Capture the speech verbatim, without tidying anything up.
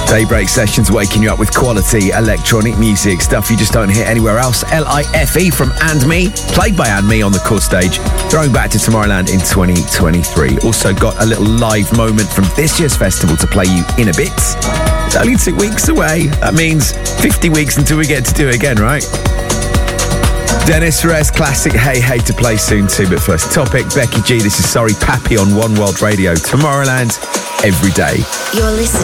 Daybreak Sessions waking you up with quality electronic music, stuff you just don't hear anywhere else. L I F E from And Me, played by And Me on the Core stage, throwing back to Tomorrowland in twenty twenty-three. Also got a little live moment from this year's festival to play you in a bit. It's only two weeks away. That means fifty weeks until we get to do it again, right? Dennis Rez classic Hey Hey to play soon too, but first topic, Becky G, this is Sorry Pappy on One World Radio. Tomorrowland, every day. You're listening